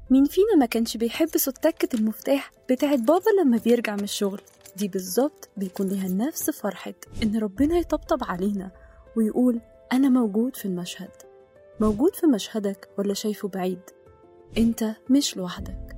مين فينا ما كانش بيحب صوت تكة المفتاح بتاعت بابا لما بيرجع من الشغل؟ دي بالظبط بيكون ليها نفس فرحة إن ربنا يطبطب علينا ويقول أنا موجود في المشهد. موجود في مشهدك ولا شايفه بعيد؟ أنت مش لوحدك.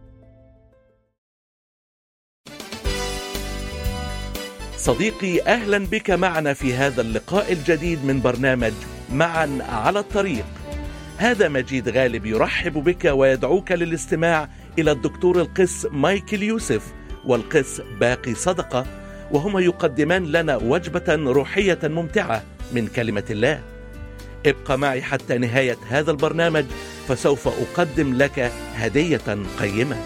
صديقي، أهلا بك معنا في هذا اللقاء الجديد من برنامج معا على الطريق. هذا مجيد غالب يرحب بك ويدعوك للاستماع إلى الدكتور القس مايكل يوسف والقس باقي صدقة، وهما يقدمان لنا وجبة روحية ممتعة من كلمة الله. ابقى معي حتى نهاية هذا البرنامج، فسوف أقدم لك هدية قيمة.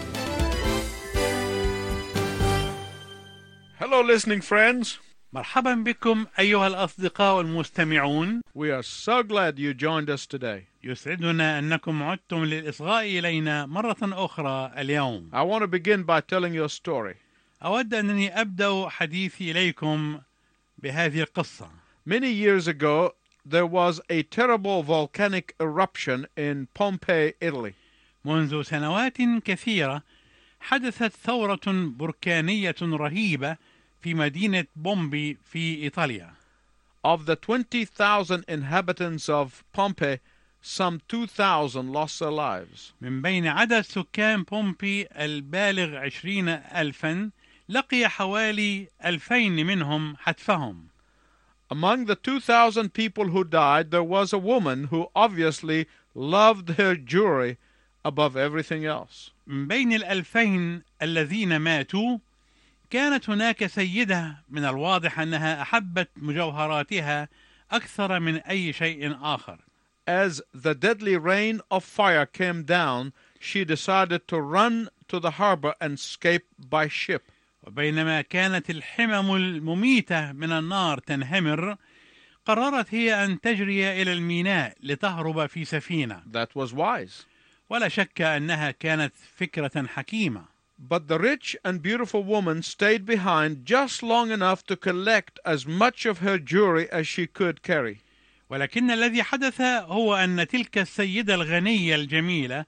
Hello listening friends. مرحبا بكم أيها الأصدقاء المستمعون. We are so glad you joined us today. يسعدنا أنكم عدتم للإصغاء إلينا مرة أخرى اليوم. I want to begin by telling you a story. أود أنني أبدأ حديثي إليكم بهذه القصة. Many years ago, there was a terrible volcanic eruption in Pompeii, Italy. منذ سنوات كثيرة حدثت ثورة بركانية رهيبة في مدينة بومبي في إيطاليا. Of the 20,000 inhabitants of Pompeii, some 2,000 lost their lives. من بين عدد سكان بومبي البالغ 20,000 لقي حوالي 2,000 منهم حتفهم. Among the 2,000 people who died, there was a woman who obviously loved her jewelry above everything else. من بين 2,000 الذين ماتوا كانت هناك سيدة من الواضح أنها أحبت مجوهراتها أكثر من أي شيء آخر. As the deadly rain of fire came down, she decided to run to the harbor and escape by ship. وبينما كانت الحمم المميتة من النار تنهمر، قررت هي أن تجري إلى الميناء لتهرب في سفينة. That was wise. ولا شك أنها كانت فكرة حكيمة. But the rich and beautiful woman stayed behind just long enough to collect as much of her jewelry as she could carry. ولكن الذي حدث هو أن تلك السيدة الغنية الجميلة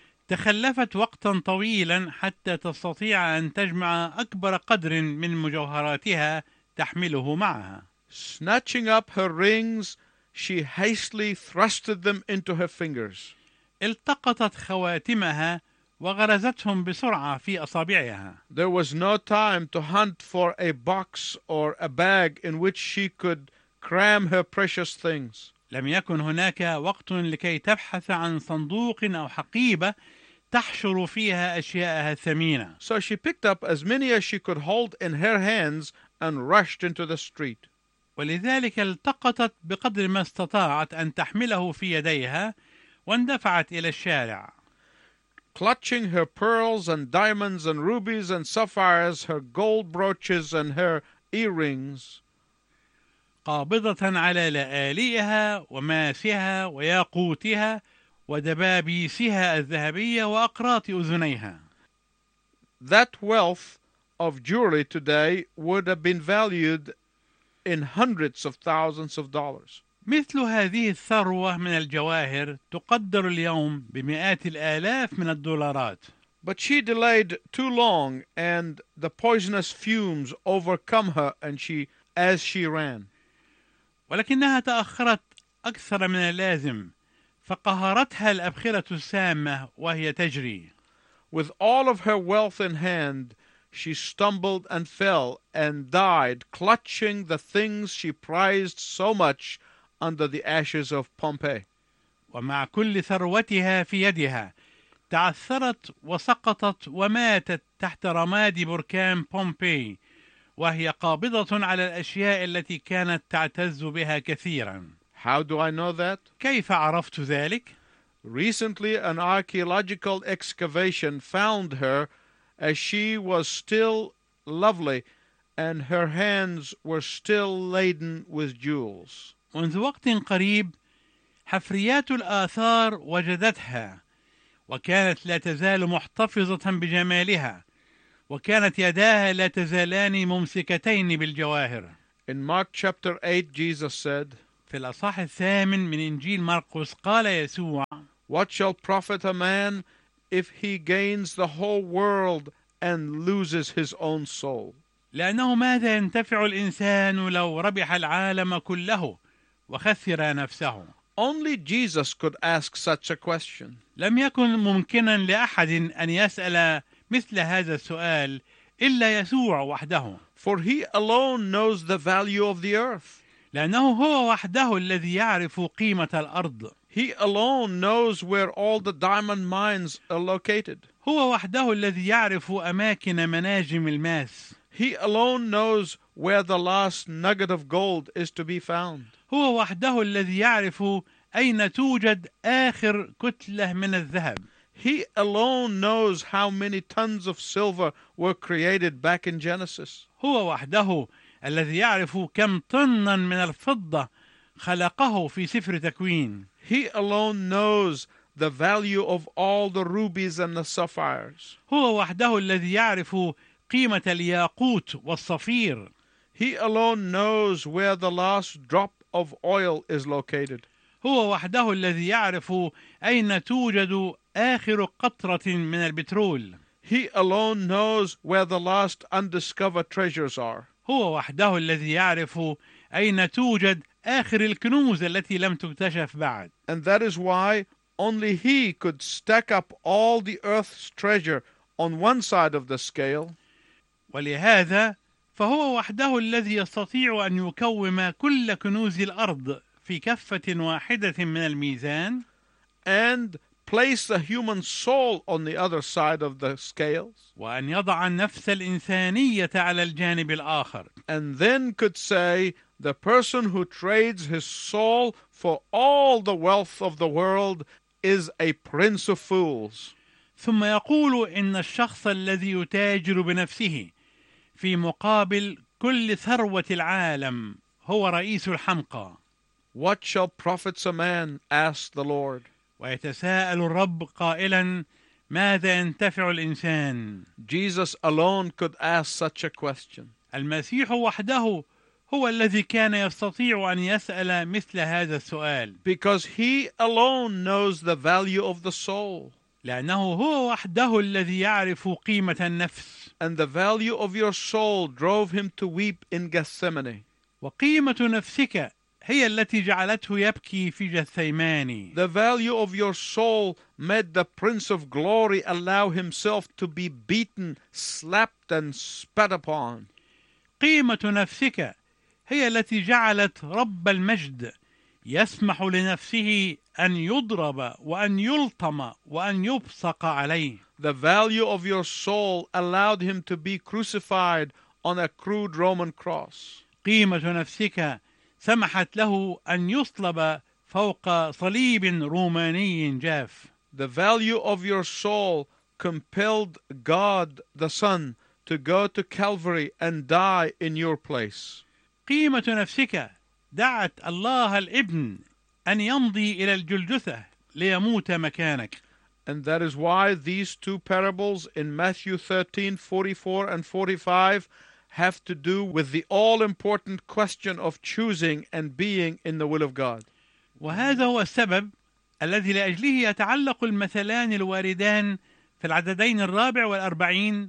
تخلفت وقتا طويلا حتى تستطيع أن تجمع أكبر قدر من مجوهراتها تحمله معها. Snatching up her rings, she hastily thrusted them into her fingers. التقطت خواتمها وغرزتهم بسرعة في أصابعها. There was no time to hunt for a box or a bag in which she could cram her precious things. لم يكن هناك وقت لكي تبحث عن صندوق أو حقيبة تحشر فيها أشياءها الثمينة. So she picked up as many as she could hold in her hands and rushed into the street. ولذلك التقطت بقدر ما استطاعت أن تحمله في يديها واندفعت إلى الشارع. Clutching her pearls and diamonds and rubies and sapphires, her gold brooches and her earrings. قابضة على لآلئها وماسها وياقوتها ودبابيسها الذهبية وأقراط أذنيها. That wealth of jewelry today would have been valued in hundreds of thousands of dollars. مثل هذه الثروة من الجواهر تقدر اليوم بمئات الآلاف من الدولارات. But she delayed too long, and the poisonous fumes overcome her, and as she ran. ولكنها تأخرت أكثر من اللازم، فقهرتها الأبخرة السامة وهي تجري. With all of her wealth in hand, she stumbled and fell and died, clutching the things she prized so much under the ashes of Pompeii. ومع كل ثروتها في يدها تعثرت وسقطت وماتت تحت رماد بركان بومبي، وهي قابضة على الأشياء التي كانت تعتز بها كثيرا. How do I know that? كيف عرفت ذلك؟ Recently, an archaeological excavation found her as she was still lovely and her hands were still laden with jewels. منذ وقت قريب حفريات الآثار وجدتها وكانت لا تزال محتفظة بجمالها، وكانت يداها لا تزالان ممسكتين بالجواهر. In Mark chapter 8, Jesus said, في الأصحاح 8 من إنجيل مرقس قال يسوع: What shall profit a man if he gains the whole world and loses his own soul? لأنه ماذا ينتفع الإنسان لو ربح العالم كله وخسر نفسه؟ Only Jesus could ask such a question. لم يكن ممكنا لأحد أن يسأل مثل هذا السؤال إلا يسوع وحده، For he alone knows the value of the earth. لأنه هو وحده الذي يعرف قيمة الأرض. He alone knows where all the diamond mines are located. هو وحده الذي يعرف أماكن مناجم الماس. He alone knows where the last nugget of gold is to be found. هو وحده الذي يعرف أين توجد آخر كتلة من الذهب. He alone knows how many tons of silver were created back in Genesis. هو وحده الذي يعرف كم طنا من الفضة خلقه في سفر تكوين. He alone knows the value of all the rubies and the sapphires. هو وحده الذي يعرف قيمة الياقوت والصفير. He alone knows where the last drop of oil is located. هو وحده الذي يعرف أين توجد آخر قطرة من البترول. He alone knows where the last undiscovered treasures are. هو وحده الذي يعرف أين توجد آخر الكنوز التي لم تكتشف بعد. And that is why only he could stack up all the earth's treasure on one side of the scale. ولهذا فهو وحده الذي يستطيع أن يكوم كل كنوز الأرض في كفة واحدة من الميزان. And place the human soul on the other side of the scales. وأن يضع النفس الإنسانية على الجانب الآخر. And then could say the person who trades his soul for all the wealth of the world is a prince of fools. ثم يقول إن الشخص الذي يتاجر بنفسه في مقابل كل ثروة العالم هو رئيس الحمقى. What shall profits a man? asked the Lord. ويتساءل الرب قائلا ماذا ينتفع الإنسان؟ Jesus alone could ask such a question. المسيح وحده هو الذي كان يستطيع أن يسأل مثل هذا السؤال. Because he alone knows the value of the soul. لأنه هو وحده الذي يعرف قيمة النفس. And the value of your soul drove him to weep in Gethsemane. وقيمة نفسك هي التي جعلته يبكي في جثيماني. The value of your soul made the Prince of Glory allow himself to be beaten, slapped and spat upon. قيمة نفسك هي التي جعلت رب المجد يسمح لنفسه أن يضرب وأن يلطم وأن يبصق عليه. The value of your soul allowed him to be crucified on a crude Roman cross. قيمة نفسك سمحت له أن يصلب فوق صليب روماني جاف. The value of your soul compelled God the Son to go to Calvary and die in your place. قيمة نفسك دعت الله الابن أن يمضي إلى الجلجثة ليموت مكانك. And that is why these two parables in Matthew 13:44 and 45 have to do with the all-important question of choosing and being in the will of God. وهذا هو السبب الذي لأجله يتعلق المثلان الواردان في العددين 44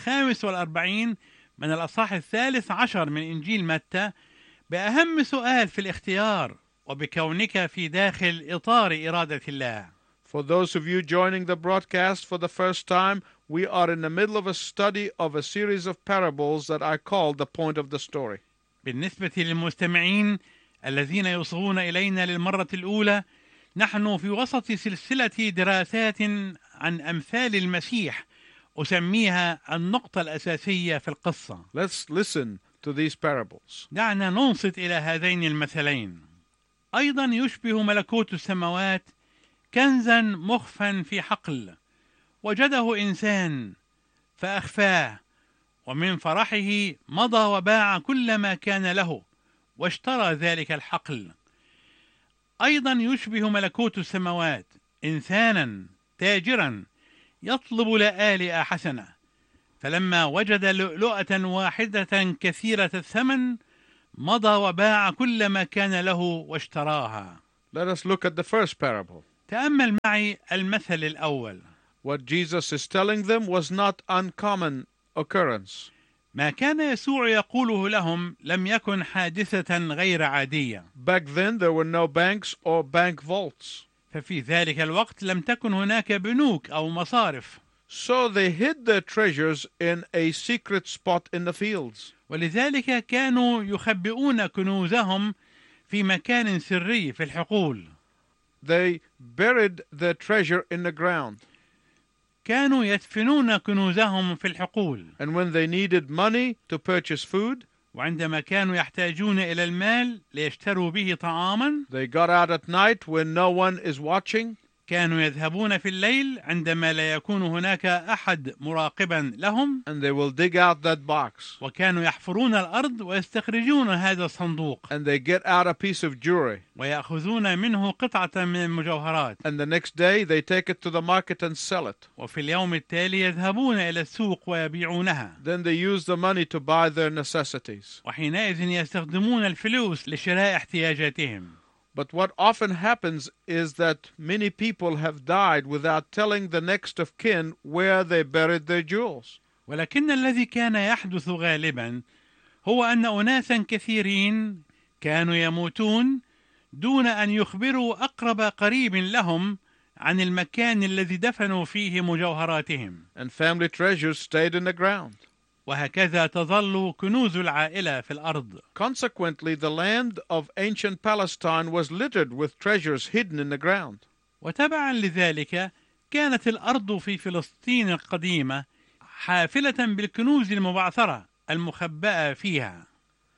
و45 من الأصحاح 13 من إنجيل متى بأهم سؤال في الاختيار وبكونك في داخل إطار إرادة الله. For those of you joining the broadcast for the first time, we are in the middle of a study of a series of parables that I call the point of the story. بالنسبة للمستمعين الذين يصغون إلينا للمرة الأولى، نحن في وسط سلسلة دراسات عن أمثال المسيح أسميها النقطة الأساسية في القصة. Let's listen to these parables. دعنا ننصت إلى هذين المثلين. أيضا يشبه ملكوت السماوات كنزا مخفا في حقل وجده إنسان فأخفاه ومن فرحه مضى وباع كل ما كان له واشترى ذلك الحقل. أيضا يشبه ملكوت السماوات إنسانا تاجرا يطلب لآلئة حسنة فلما وجد لؤلؤة واحدة كثيرة الثمن مضى وباع كل ما كان له واشتراها. Let us look at the first parable. تأمل معي المثل الأول. What Jesus is telling them was not uncommon occurrence. ما كان يسوع يقوله لهم لم يكن حادثة غير عادية. Back then there were no banks or bank vaults. ففي ذلك الوقت لم تكن هناك بنوك أو مصارف. So they hid their treasures in a secret spot in the fields. ولذلك كانوا يخبئون كنوزهم في مكان سري في الحقول. They buried their treasure in the ground. كانوا يدفنون كنوزهم في الحقول. And when they needed money to purchase food, وعندما كانوا يحتاجون إلى المال ليشتروا به طعاما، they got out at night when no one is watching. كانوا يذهبون في الليل عندما لا يكون هناك أحد مراقبا لهم. And they will dig out that box. وكانوا يحفرون الأرض ويستخرجون هذا الصندوق. And they get out a piece of jewelry. ويأخذون منه قطعة من المجوهرات. And the next day they take it to the market and sell it. وفي اليوم التالي يذهبون إلى السوق ويبيعونها. Then they use the money to buy their necessities. وحينئذ يستخدمون الفلوس لشراء احتياجاتهم. But what often happens is that many people have died without telling the next of kin where they buried their jewels. ولكن الذي كان يحدث غالبا هو أن أناسا كثيرين كانوا يموتون دون أن يخبروا أقرب قريب لهم عن المكان الذي دفنوا فيه مجوهراتهم. And family treasures stayed in the ground. وهكذا تظل كنوز العائلة في الأرض. Consequently, the land of ancient Palestine was littered with treasures hidden in the ground. وتبعا لذلك كانت الأرض في فلسطين القديمة حافلة بالكنوز المبعثرة المخبأة فيها.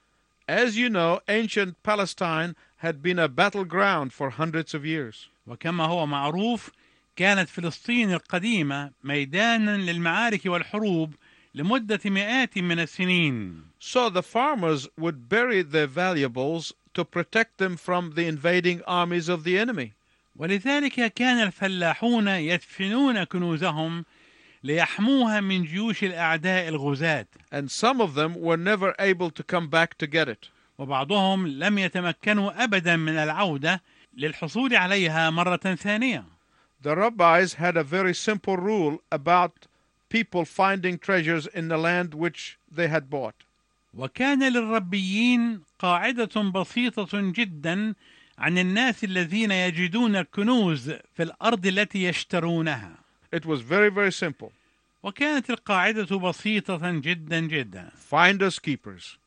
As you know, ancient Palestine had been a battleground for hundreds of years. وكما هو معروف كانت فلسطين القديمة ميدانا للمعارك والحروب لمدة مئات من السنين. So the farmers would bury their valuables to protect them from the invading armies of the enemy. ولذلك كان الفلاحون يدفنون كنوزهم ليحموها من جيوش الأعداء الغزاة. And some of them were never able to come back to get it. وبعضهم لم يتمكنوا أبدا من العودة للحصول عليها مرة ثانية. The rabbis had a very simple rule about people finding treasures in the land which they had bought. وكان للربيين قاعدة بسيطة جدا عن الناس الذين يجدون الكنوز في الأرض التي يشترونها. It was very, very simple. وكانت القاعدة بسيطة جدا جدا. Finders keepers.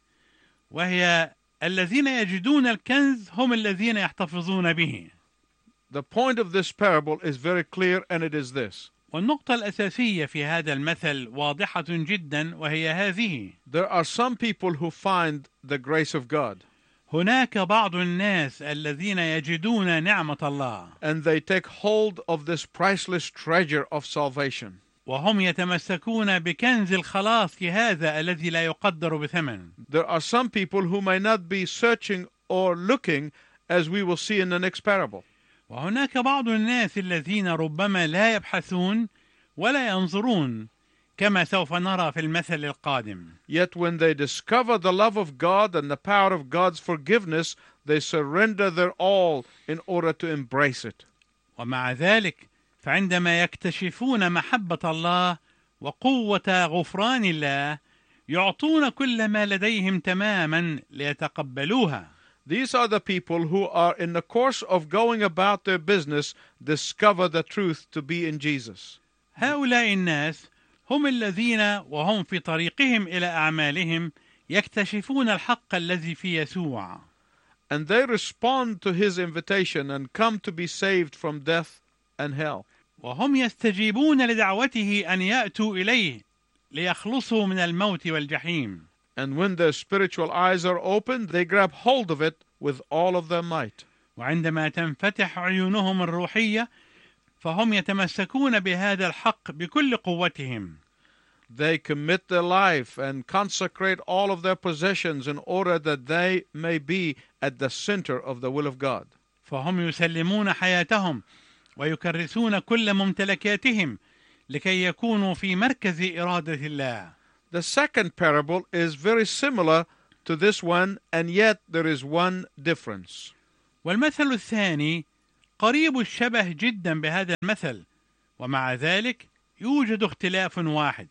وهي الذين يجدون الكنز هم الذين يحتفظون به. The point of this parable is very clear, and it is this. والنقطة الأساسية في هذا المثل واضحة جدا وهي هذه. There are some people who find the grace of God. هناك بعض الناس الذين يجدون نعمة الله. And they take hold of this priceless treasure of salvation. وهم يتمسكون بكنز الخلاص هذا الذي لا يقدر بثمن. There are some people who may not be searching or looking, as we will see in the next parable. وهناك بعض الناس الذين ربما لا يبحثون ولا ينظرون كما سوف نرى في المثل القادم. Yet when they discover the love of God and the power of God's forgiveness, they surrender their all in order to embrace it. ومع ذلك فعندما يكتشفون محبة الله وقوة غفران الله يعطون كل ما لديهم تماما ليتقبلوها. These are the people who are in the course of going about their business discover the truth to be in Jesus. هؤلاء الناس هم الذين وهم في طريقهم إلى أعمالهم يكتشفون الحق الذي في يسوع. And they respond to his invitation and come to be saved from death and hell. وهم يستجيبون لدعوته أن يأتوا إليه ليخلصوا من الموت والجحيم. And when their spiritual eyes are opened, they grab hold of it with all of their might. وعندما تنفتح عيونهم الروحية فهم يتمسكون بهذا الحق بكل قوتهم. They commit their life and consecrate all of their possessions in order that they may be at the center of the will of God. فهم يسلمون حياتهم ويكرسون كل ممتلكاتهم لكي يكونوا في مركز إرادة الله. The second parable is very similar to this one, and yet there is one difference. والمثل الثاني قريب الشبه جدا بهذا المثل، ومع ذلك يوجد اختلاف واحد.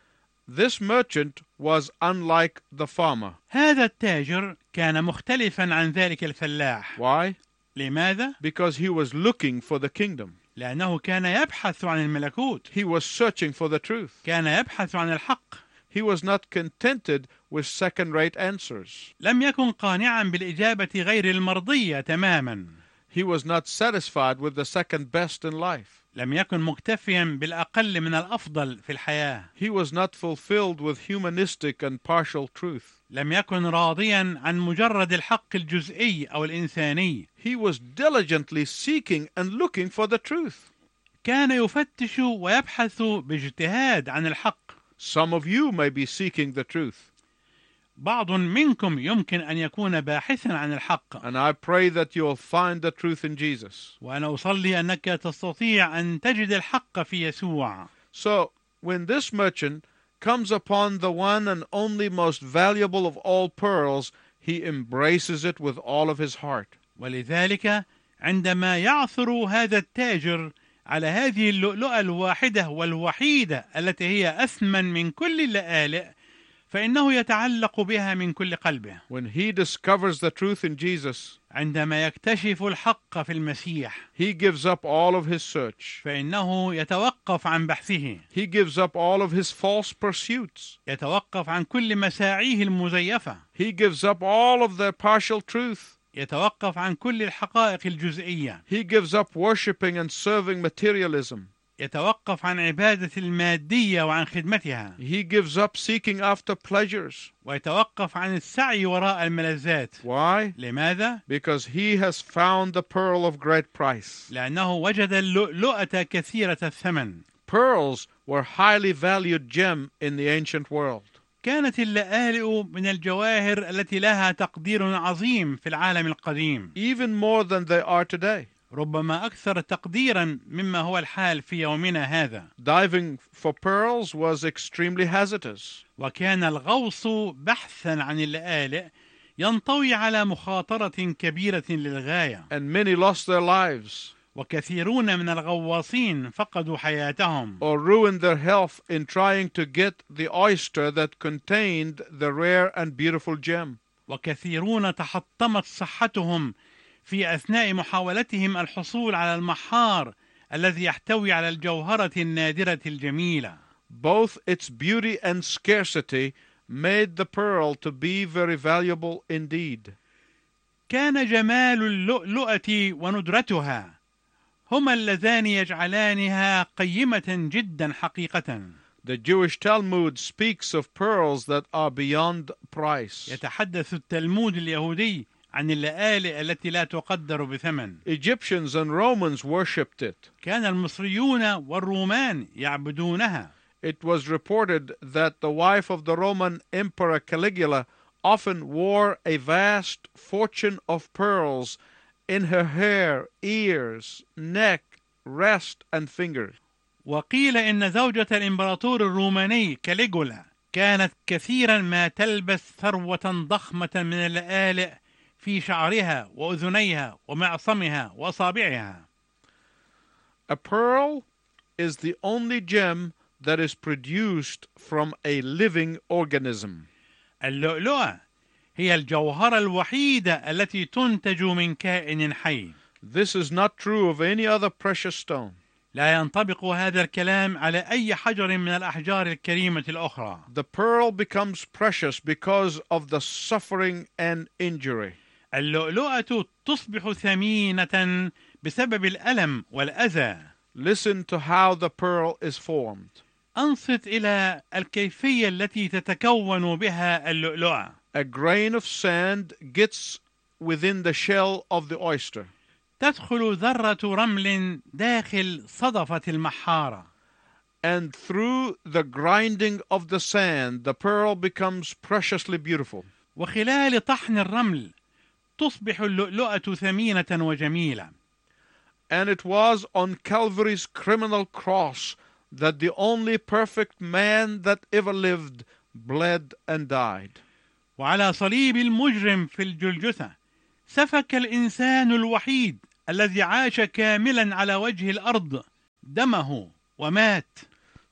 This merchant was unlike the farmer. هذا التاجر كان مختلفا عن ذلك الفلاح. Why? لماذا؟ Because he was looking for the kingdom. لأنه كان يبحث عن الملكوت. He was searching for the truth. كان يبحث عن الحق. He was not contented with second-rate answers. لم يكن قانعا بالإجابة غير المرضية تماما. He was not satisfied with the second best in life. لم يكن مكتفيا بالأقل من الأفضل في الحياة. He was not fulfilled with humanistic and partial truth. لم يكن راضيا عن مجرد الحق الجزئي أو الإنساني. He was diligently seeking and looking for the truth. كان يفتش ويبحث باجتهاد عن الحق. Some of you may be seeking the truth. بعض منكم يمكن أن يكون باحثا عن الحق. And I pray that you'll find the truth in Jesus. وأنا أصلي أنك تستطيع أن تجد الحق في يسوع. So, when this merchant comes upon the one and only most valuable of all pearls, he embraces it with all of his heart. ولذلك عندما يعثر هذا التاجر على هذه اللؤلؤة الواحدة والوحيدة التي هي أثمن من كل اللآلئ، فإنه يتعلق بها من كل قلبه. When he discovers the truth in Jesus, عندما يكتشف الحق في المسيح، he gives up all of his search. فإنه يتوقف عن بحثه. He gives up all of his false pursuits. يتوقف عن كل مساعيه المزيفة. He gives up all of the partial truth. يتوقف عن كل الحقائق الجزئية. He gives up worshiping and serving materialism. يتوقف عن عبادة المادية وعن خدمتها. He gives up seeking after pleasures. ويتوقف عن السعي وراء الملذات. Why? لماذا؟ Because he has found the pearl of great price. لأنه وجد اللؤلؤة كثيرة الثمن. Pearls were highly valued gem in the ancient world. كانت اللآلئ من الجواهر التي لها تقدير عظيم في العالم القديم. Even more than they are today. ربما أكثر تقديرا مما هو الحال في يومنا هذا. Diving for pearls was extremely hazardous. وكان الغوص بحثا عن اللآلئ ينطوي على مخاطرة كبيرة للغاية. And many lost their lives. وكثيرون من الغواصين فقدوا حياتهم. Or ruined their health in trying to get the oyster that contained the rare and beautiful gem. وكثيرون تحطمت صحتهم في أثناء محاولتهم الحصول على المحار الذي يحتوي على الجوهرة النادرة الجميلة. Both its beauty and scarcity made the pearl to be very valuable indeed. كان جمال اللؤلؤة وندرتها هما اللذان يجعلانها قيمة جدا حقيقة. The Jewish Talmud speaks of pearls that are beyond price. يتحدث التلمود اليهودي عن اللآلئ التي لا تقدر بثمن. Egyptians and Romans worshipped it. كان المصريون والرومان يعبدونها. It was reported that the wife of the Roman Emperor Caligula often wore a vast fortune of pearls in her hair, ears, neck, wrist, and fingers. وقيل إن زوجة الإمبراطور الروماني كاليغولا كانت كثيرا ما تلبس ثروة ضخمة من اللآلئ في شعرها وأذنيها ومعصمها وأصابعها. A pearl is the only gem that is produced from a living organism. اللؤلؤة هي الجوهرة الوحيدة التي تنتج من كائن حي. This is not true of any other precious stone. لا ينطبق هذا الكلام على أي حجر من الأحجار الكريمة الأخرى. The pearl becomes precious because of the suffering and injury. اللؤلؤة تصبح ثمينة بسبب الألم والأذى. Listen to how the pearl is formed. أنصت إلى الكيفية التي تتكون بها اللؤلؤة. A grain of sand gets within the shell of the oyster. تدخل ذرة رمل داخل صدفة المحارة. And through the grinding of the sand, the pearl becomes preciously beautiful. وخلال طحن الرمل تصبح اللؤلؤة ثمينة وجميلة. And it was on Calvary's criminal cross that the only perfect man that ever lived bled and died. وعلى صليب المجرم في الجلجثة سفك الإنسان الوحيد الذي عاش كاملا على وجه الأرض دمه ومات.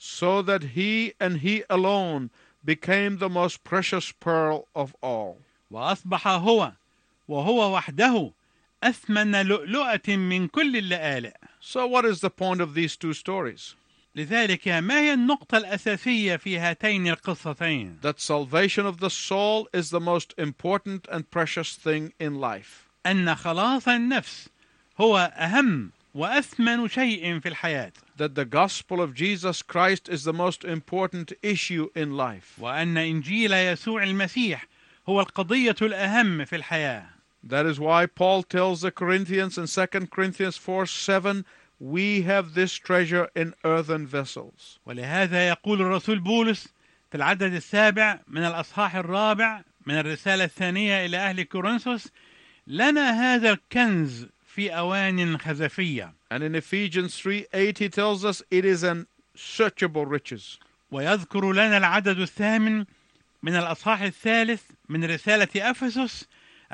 so that he and he alone became the most precious pearl of all. وأصبح هو وهو وحده أثمن لؤلؤة من كل اللآلئ. So what is the point of these two stories? لذلك ما هي النقطة الأساسية في هاتين القصتين؟ That salvation of the soul is the most important and precious thing in life. أن خلاص النفس هو أهم وأثمن شيء في الحياة. That the gospel of Jesus Christ is the most important issue in life. وأن إنجيل يسوع المسيح هو القضية الأهم في الحياة. That is why Paul tells the Corinthians in 2 Corinthians 4:7, we have this treasure in earthen vessels. ولهذا يقول الرسول بولس في العدد 7 من الأصحاح 4 من الرسالة الثانية إلى أهل كورنثوس: لنا هذا الكنز في أوان خزفية. And in Ephesians 3:8 he tells us it is unsearchable riches. ويذكر لنا العدد 8 من الأصحاح 3 من رسالة أفسس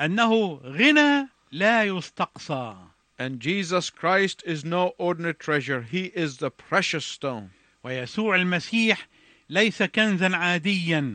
أنه غنى لا يستقصى. And Jesus Christ is no ordinary treasure. He is the precious stone. ويسوع المسيح ليس كنزا عاديا،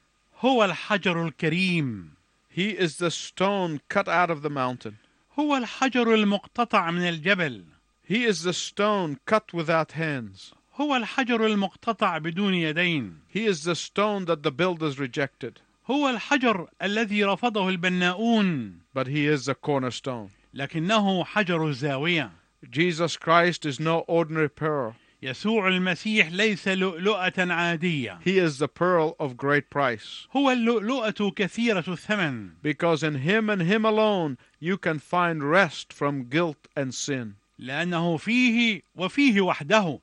هو الحجر الكريم. He is the stone cut out of the mountain. هو الحجر المقتطع من الجبل. He is the stone cut without hands. هو الحجر المقتطع بدون يدين. He is the stone that the builders rejected. هو الحجر الذي رفضه البناؤون. But he is the cornerstone. لكنه حجر الزاوية. Jesus Christ is no ordinary pearl. يسوع المسيح ليس لؤلؤة عادية. He is the pearl of great price. هو اللؤلؤة كثيرة الثمن. Because in him and him alone you can find rest from guilt and sin. لأنه فيه وفيه وحده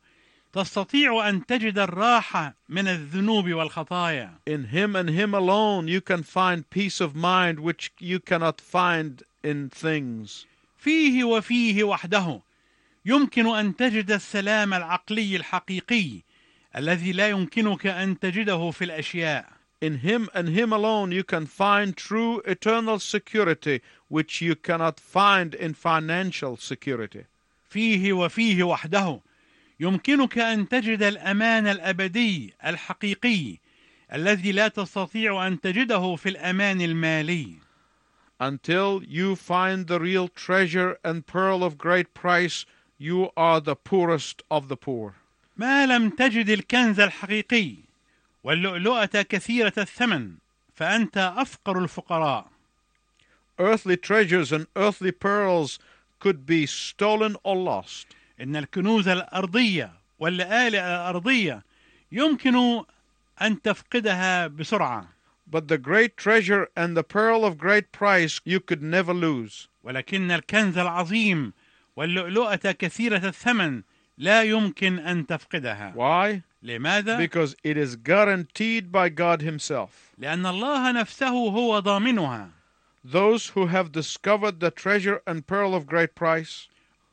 تستطيع أن تجد الراحة من الذنوب والخطايا. In him and him alone you can find peace of mind which you cannot find in things. فيه وفيه وحده يمكن أن تجد السلام العقلي الحقيقي الذي لا يمكنك أن تجده في الأشياء. In him and him alone you can find true eternal security which you cannot find in financial security. فيه وفيه وحده يمكنك أن تجد الأمان الأبدي الحقيقي الذي لا تستطيع أن تجده في الأمان المالي. Until you find the real treasure and pearl of great price, you are the poorest of the poor. ما لم تجد الكنز الحقيقي واللؤلؤة كثيرة الثمن فأنت أفقر الفقراء. Earthly treasures and earthly pearls could be stolen or lost. إن الكنوز الأرضية واللآلئ الأرضية يمكن أن تفقدها بسرعة. But the great treasure and the pearl of great price you could never lose. ولكن الكنز العظيم واللؤلؤة كثيرة الثمن لا يمكن أن تفقدها. Why? لماذا؟ Because it is guaranteed by God himself. لأن الله نفسه هو ضامنها. Those who have discovered the treasure and pearl of great price,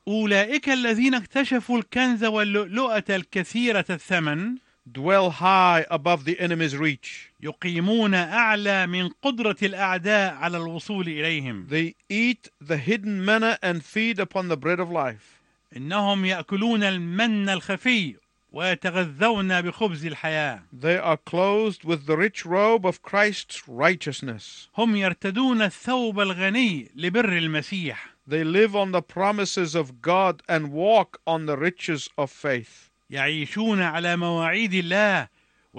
أولئك الذين اكتشفوا الكنز واللؤلؤة الكثيرة الثمن dwell high above the enemy's reach. يقيمون أعلى من قدرة الأعداء على الوصول إليهم. They eat the hidden manna and feed upon the bread of life. إنهم يأكلون المن الخفي ويتغذون بخبز الحياة. They are clothed with the rich robe of Christ's righteousness. هم يرتدون الثوب الغني لبر المسيح. They live on the promises of God and walk on the riches of faith. يعيشون على مواعيد الله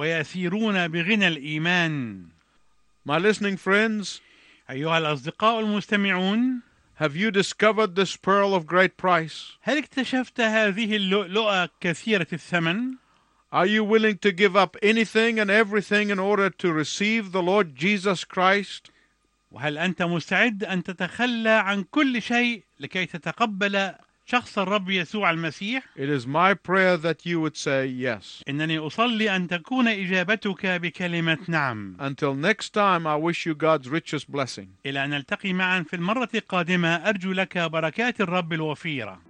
ويسيرون بغنى الإيمان. My listening friends, أيها الأصدقاء المستمعون، have you discovered this pearl of great price? هل اكتشفت هذه اللؤلؤة كثيرة الثمن؟ Are you willing to give up anything and everything in order to receive the Lord Jesus Christ? وهل أنت مستعد أن تتخلى عن كل شيء لكي تتقبل شخص الرب يسوع المسيح؟ It is my prayer that you would say yes. إنني أصلي أن تكون إجابتك بكلمة نعم. Until next time, I wish you God's richest blessing. إلى أن نلتقي معا في المرة القادمة، أرجو لك بركات الرب الوفيرة.